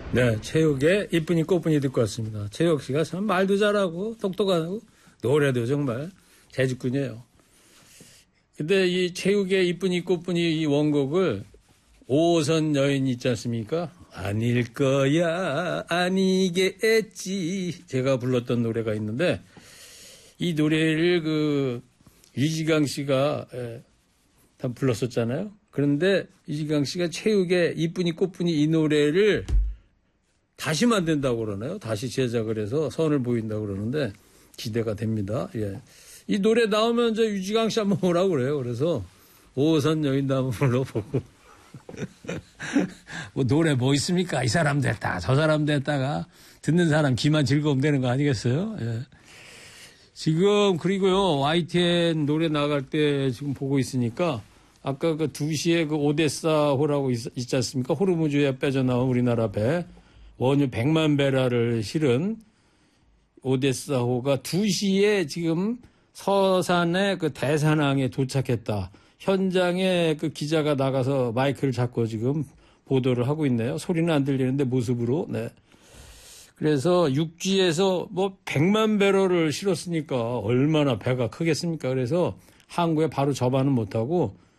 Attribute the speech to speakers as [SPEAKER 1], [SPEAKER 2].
[SPEAKER 1] 네, 체육의 이쁜이 꽃분이 듣고 왔습니다. 체육 씨가 참 말도 잘하고 똑똑하고 노래도 정말 재주꾼이에요. 근데 이 체육의 이쁜이 꽃분이 이 원곡을 5호선 여인 있지 않습니까? 아닐 거야 아니겠지 제가 불렀던 노래가 있는데 이 노래를 그 유지강 씨가 다 불렀었잖아요. 그런데 유지강 씨가 체육의 이쁜이 꽃분이 이 노래를 다시 만든다고 그러나요? 다시 제작을 해서 선을 보인다고 그러는데 기대가 됩니다. 예. 이 노래 나오면 저 유지강 씨 한번 오라고 그래요. 그래서 5호선 여인도 한번 불러보고. 뭐 노래 뭐 있습니까? 이 사람 됐다, 저 사람 됐다가 듣는 사람 귀만 즐거움 되는 거 아니겠어요? 예. 지금 그리고요 YTN 노래 나갈 때 지금 보고 있으니까 아까 그 2시에 그 오데사호라고 있지 않습니까? 호르무즈에 빠져나온 우리나라 배 원유 100만 배럴을 실은 오데사호가 2시에 지금 서산의 그 대산항에 도착했다. 현장에 그 기자가 나가서 마이크를 잡고 지금 보도를 하고 있네요. 소리는 안 들리는데 모습으로. 네. 그래서 육지에서 뭐 100만 배럴을 실었으니까 얼마나 배가 크겠습니까? 그래서 항구에 바로 접안은 못하고